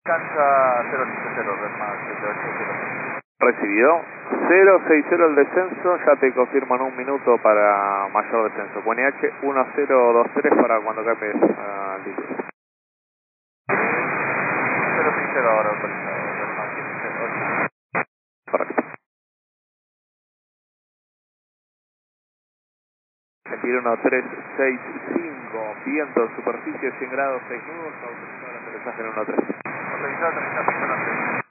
Cancha 060, Resma 780. Recibido. 060 el descenso, ya te confirmo en un minuto para mayor descenso. QNH 1023 para cuando cambies líquido. 060 ahora autorizado, Resma 780. Correcto. 21365, viento, superficie 100 grados, 6 nudos, autorizado el aterrizaje en 13. Autorizado aterrizaje en 13.